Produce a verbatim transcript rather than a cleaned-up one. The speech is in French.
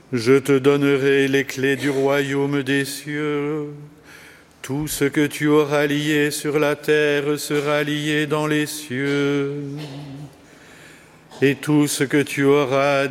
Je te donnerai les clés du royaume des cieux. Tout ce que tu auras lié sur la terre sera lié dans les cieux. Et tout ce que tu auras